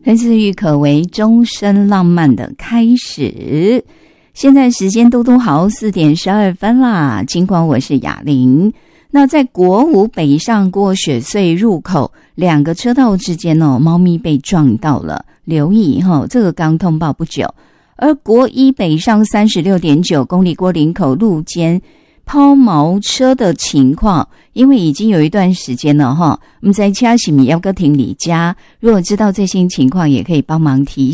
来自于可为终身浪漫的开始。现在时间都好4点12分啦，尽管我是雅玲。那在国五北上过雪隧入口2个车道之间猫咪被撞到了，留意这个刚通报不久。而国一北上 36.9 公里过林口路间抛锚车的情况，因为已经有一段时间了不知道是不是要停离家，如果知道最新情况也可以帮忙提